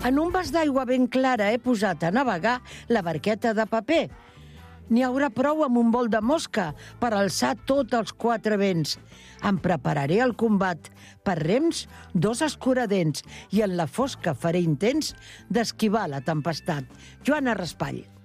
En un vas d'aigua ben clara he posat a navegar la barqueta de paper. N'hi haurà prou amb un vol de mosca per alçar tots els 4 vents. Em prepararé el combat per rems 2 escuradents i en la fosca faré intents d'esquivar la tempestat. Joana Raspall.